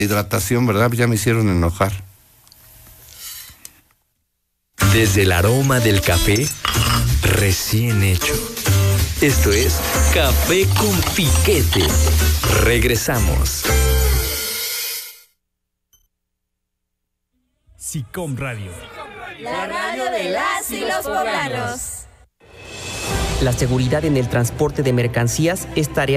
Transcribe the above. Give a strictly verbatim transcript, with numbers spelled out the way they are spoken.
hidratación, ¿verdad? Ya me hicieron enojar. Desde el aroma del café recién hecho. Esto es Café con Piquete. Regresamos. SICOM Radio. La radio de las y los poblanos. La seguridad en el transporte de mercancías es tarea